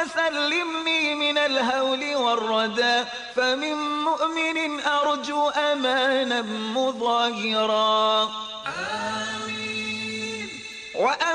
سلمني من الهول والردى فمن مؤمن أرجو أمانا مظاهرا آمين.